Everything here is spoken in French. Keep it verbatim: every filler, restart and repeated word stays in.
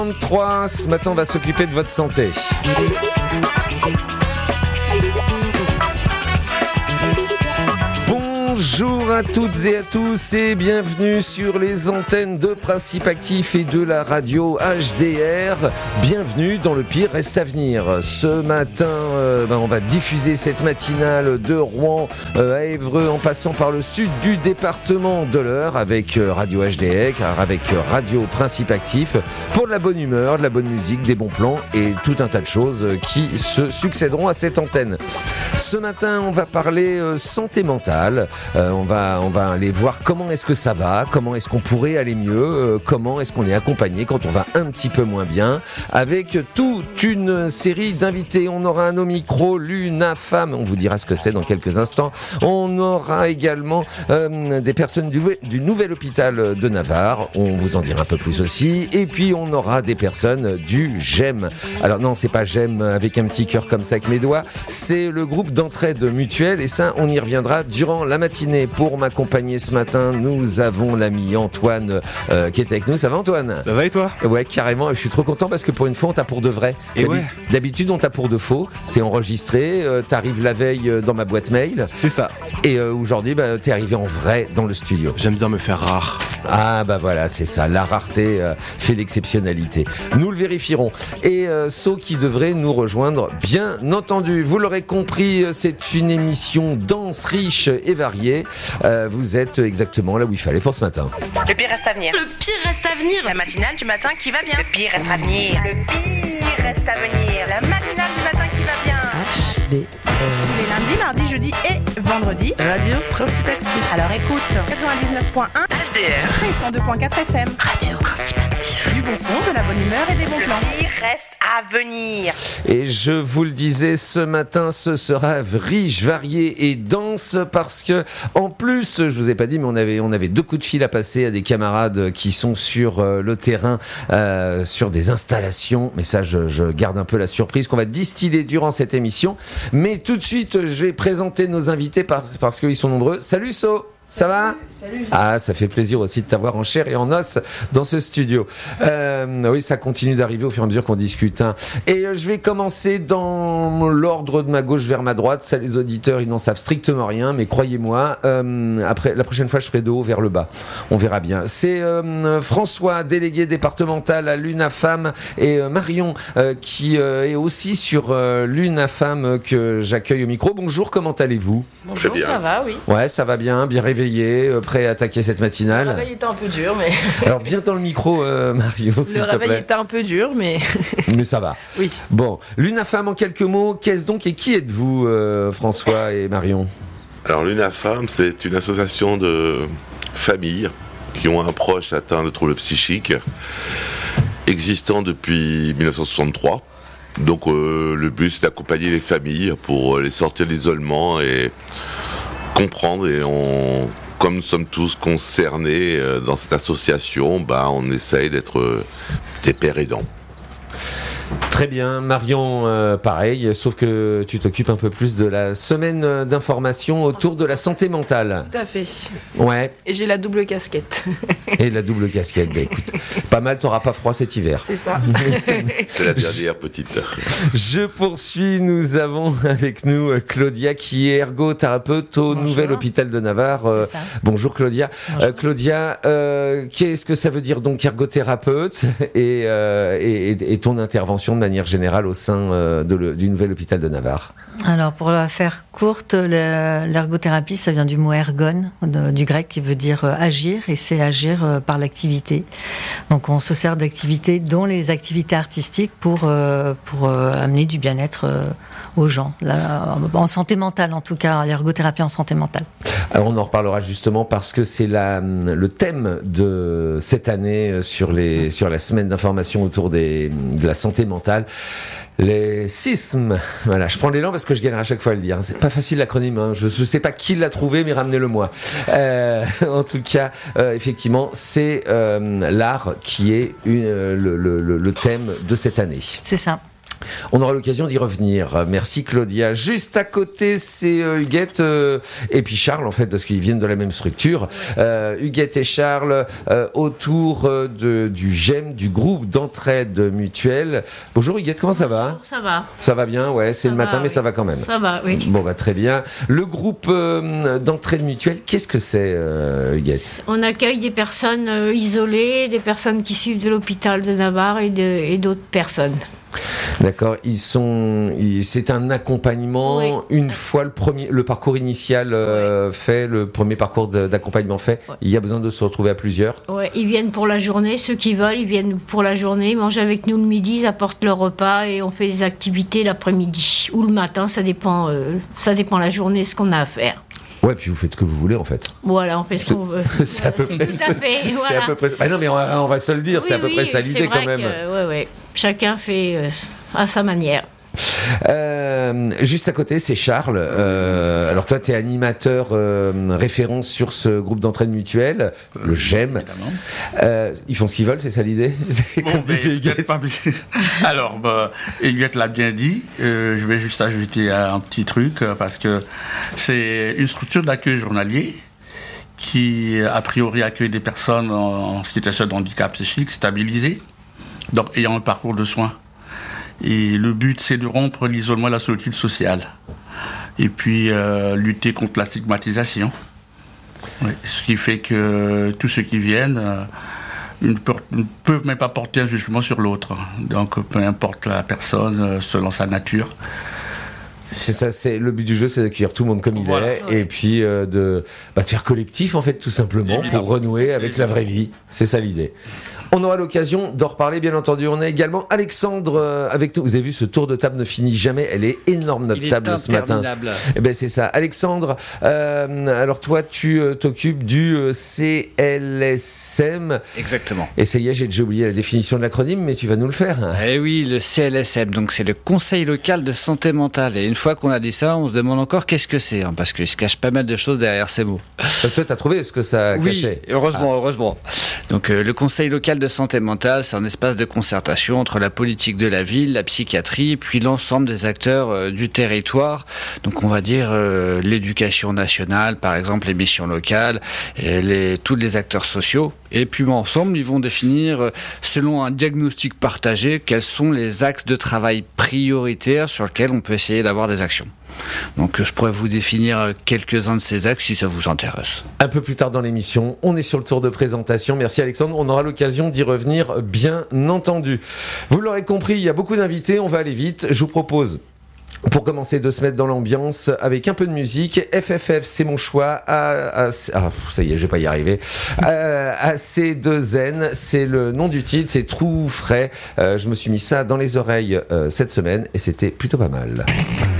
trente-trois, ce matin on va s'occuper de votre santé. Bonjour à toutes et à tous et bienvenue sur les antennes de Principe Actif et de la radio H D R. Bienvenue dans Le Pire Reste à Venir. Ce matin, euh, ben on va diffuser cette matinale de Rouen euh, à Évreux en passant par le sud du département de l'Eure avec euh, Radio H D R, avec euh, Radio Principe Actif pour de la bonne humeur, de la bonne musique, des bons plans et tout un tas de choses euh, qui se succéderont à cette antenne. Ce matin, on va parler euh, santé mentale. Euh, on va on va aller voir comment est-ce que ça va, comment est-ce qu'on pourrait aller mieux, euh, comment est-ce qu'on est accompagné quand on va un petit peu moins bien, avec toute une série d'invités. On aura un au micro, Luna Femme, on vous dira ce que c'est dans quelques instants. On aura également euh, des personnes du, du nouvel hôpital de Navarre, on vous en dira un peu plus aussi. Et puis on aura des personnes du GEM. Alors non, c'est pas GEM avec un petit cœur comme ça avec mes doigts, c'est le groupe d'entraide mutuelle et ça, on y reviendra durant la matinée. Pour m'accompagner ce matin, nous avons l'ami Antoine euh, qui est avec nous. Ça va Antoine ? Ça va et toi ? Ouais, carrément. Je suis trop content parce que pour une fois, on t'a pour de vrai. Et D'habi- ouais. D'habitude, on t'a pour de faux. T'es enregistré, euh, t'arrives la veille euh, dans ma boîte mail. C'est ça. Et euh, aujourd'hui, bah, t'es arrivé en vrai dans le studio. J'aime bien me faire rare. Ah bah voilà, c'est ça. La rareté euh, fait l'exceptionnalité. Nous le vérifierons. Et euh, So qui devrait nous rejoindre, bien entendu. Vous l'aurez compris, c'est une émission dense, riche et variée. Euh, vous êtes exactement là où il fallait pour ce matin. Le pire reste à venir. Le pire reste à venir. La matinale du matin qui va bien. Le pire reste à venir. Le pire reste à venir. La matinale du matin qui va bien. H D R. Les lundis, mardis, jeudis et vendredis. Radio Principe Actif. Alors écoute, quatre-vingt-dix-neuf point un H D R. et cent deux point quatre F M. Radio Principe Actif. Du bon son, de la bonne humeur et des bons plans. Le pire reste à venir. Et je vous le disais, ce matin, ce sera riche, varié et dense parce que, en plus, je vous ai pas dit, mais on avait, on avait deux coups de fil à passer à des camarades qui sont sur euh, le terrain, euh, sur des installations. Mais ça, je, je garde un peu la surprise qu'on va distiller durant cette émission. Mais tout de suite, je vais présenter nos invités parce, parce qu'ils sont nombreux. Salut So! Ça va ? Salut. Ah, ça fait plaisir aussi de t'avoir en chair et en os dans ce studio. Euh, oui, ça continue d'arriver au fur et à mesure qu'on discute. Hein. Et euh, je vais commencer dans l'ordre de ma gauche vers ma droite. Ça, les auditeurs, ils n'en savent strictement rien, mais croyez-moi, euh, après la prochaine fois, je ferai de haut vers le bas. On verra bien. C'est euh, François, délégué départemental à Luna Femme, et euh, Marion, euh, qui euh, est aussi sur euh, Luna Femme que j'accueille au micro. Bonjour, comment allez-vous ? Bonjour, ça va, oui. Ouais, ça va bien, bien réveillé. Euh, prêt à attaquer cette Le matinale. réveil était un peu dur, mais. Alors bien dans le micro, euh, Mario, s'il Le te réveil plaît. était un peu dur, mais. Mais ça va. Oui. Bon, Luna Femme en quelques mots, qu'est-ce donc et qui êtes-vous, euh, François et Marion ? Alors Luna Femme, c'est une association de familles qui ont un proche atteint de troubles psychiques, existant depuis dix-neuf cent soixante-trois. Donc euh, le but, c'est d'accompagner les familles pour les sortir de l'isolement et comprendre. Et on, comme nous sommes tous concernés euh, dans cette association, bah, on essaye d'être euh, des pères aidants. Très bien, Marion, euh, pareil, sauf que tu t'occupes un peu plus de la semaine d'information autour de la santé mentale. Tout à fait. Ouais, Et j'ai la double casquette. et la double casquette. Bah, écoute, pas mal, t'auras pas froid cet hiver. C'est ça. C'est la dernière petite. Je poursuis, nous avons avec nous Claudia qui est ergothérapeute au Bonjour. nouvel hôpital de Navarre. Euh, C'est ça. bonjour Claudia. Bonjour. Euh, Claudia, euh, qu'est-ce que ça veut dire donc ergothérapeute et, euh, et, et ton intervention de manière générale au sein euh, de le, du nouvel hôpital de Navarre? Alors, pour la faire courte, le- l'ergothérapie, ça vient du mot ergon, de- du grec, qui veut dire euh, agir, et c'est agir euh, par l'activité. Donc, on se sert d'activités, dont les activités artistiques, pour, euh, pour euh, amener du bien-être euh, aux gens. Là, en santé mentale, en tout cas, l'ergothérapie en santé mentale. Alors on en reparlera justement parce que c'est la, le thème de cette année sur, les, sur la semaine d'information autour des, de la santé mentale. Les S I S M. Voilà, je prends l'élan parce que je galère à chaque fois à le dire. C'est pas facile l'acronyme, hein. Je ne sais pas qui l'a trouvé, mais ramenez-le moi. Euh, en tout cas, euh, effectivement, c'est euh, l'art qui est une, euh, le, le, le thème de cette année. C'est ça. On aura l'occasion d'y revenir. Merci Claudia. Juste à côté, c'est euh, Huguette euh, et puis Charles, en fait, parce qu'ils viennent de la même structure. Euh, Huguette et Charles, euh, autour euh, de, du G E M, du groupe d'entraide mutuelle. Bonjour Huguette, comment ça va ? Ça va. Ça va bien, ouais, c'est Ça le va, matin, mais oui. ça va quand même. Ça va, oui. Bon, bah très bien. Le groupe euh, d'entraide mutuelle, qu'est-ce que c'est, euh, Huguette ? On accueille des personnes euh, isolées, des personnes qui suivent de l'hôpital de Navarre et, de, et d'autres personnes. D'accord, ils sont, ils, c'est un accompagnement. Oui. Une fois le premier, le parcours initial euh, oui. fait, le premier parcours de, d'accompagnement fait, oui. il y a besoin de se retrouver à plusieurs. Ouais, ils viennent pour la journée, ceux qui veulent, ils viennent pour la journée, ils mangent avec nous le midi, ils apportent leur repas et on fait des activités l'après-midi ou le matin, ça dépend, euh, ça dépend la journée, ce qu'on a à faire. Ouais, puis vous faites ce que vous voulez en fait. Voilà, on fait ce qu'on veut. C'est à peu près. Tout à fait, c'est voilà. à peu près. Bah non, mais on va, on va se le dire, oui, c'est à peu oui, près ça l'idée quand même. Que, ouais, ouais. Chacun fait euh, à sa manière. Euh, juste à côté, c'est Charles. Euh, alors toi, tu es animateur euh, référent sur ce groupe d'entraide mutuelle, le G E M. Euh, ils font ce qu'ils veulent, c'est ça l'idée ? C'est bon, ben, Huguette. Pas... Alors, bah, Huguette l'a bien dit. Euh, je vais juste ajouter un petit truc parce que c'est une structure d'accueil journalier qui, a priori, accueille des personnes en situation de handicap psychique stabilisées, donc ayant un parcours de soins. Et le but, c'est de rompre l'isolement et la solitude sociale. Et puis, euh, lutter contre la stigmatisation. Oui, ce qui fait que tous ceux qui viennent euh, ne, peuvent, ne peuvent même pas porter un jugement sur l'autre. Donc, peu importe la personne, euh, selon sa nature. C'est ça, c'est le but du jeu, c'est d'accueillir tout le monde comme il voilà. est, ouais. et puis euh, de, bah, de faire collectif, en fait, tout simplement, Évidemment. pour renouer avec Évidemment. la vraie vie. C'est ça l'idée. On aura l'occasion d'en reparler, bien entendu. On a également Alexandre euh, avec nous. Vous avez vu, ce tour de table ne finit jamais. Elle est énorme, notre Il table ce matin. Eh ben c'est ça. Alexandre, euh, alors toi, tu euh, t'occupes du euh, C L S M. Exactement. Et ça y est, j'ai déjà oublié la définition de l'acronyme, mais tu vas nous le faire. Hein. Eh oui, le C L S M, donc c'est le Conseil local de santé mentale. Et une fois qu'on a dit ça, on se demande encore qu'est-ce que c'est, hein, parce qu'il se cache pas mal de choses derrière ces mots. Donc, toi, t'as trouvé ce que ça oui, cachait. Heureusement, ah. heureusement. Donc euh, le Conseil local de santé mentale, c'est un espace de concertation entre la politique de la ville, la psychiatrie, puis l'ensemble des acteurs euh, du territoire. Donc on va dire euh, l'éducation nationale, par exemple les missions locales, et les, tous les acteurs sociaux. Et puis ensemble, ils vont définir, euh, selon un diagnostic partagé, quels sont les axes de travail prioritaires sur lesquels on peut essayer d'avoir des actions. Donc je pourrais vous définir quelques-uns de ces axes si ça vous intéresse. Un peu plus tard dans l'émission, on est sur le tour de présentation. Merci Alexandre, on aura l'occasion d'y revenir bien entendu. Vous l'aurez compris, il y a beaucoup d'invités, on va aller vite. Je vous propose, pour commencer, de se mettre dans l'ambiance avec un peu de musique. F F F, c'est mon choix. Ah, ah, ah ça y est, je vais pas y arriver. euh, A C deux N, c'est le nom du titre, c'est Trou Frais. Euh, je me suis mis ça dans les oreilles euh, cette semaine et c'était plutôt pas mal.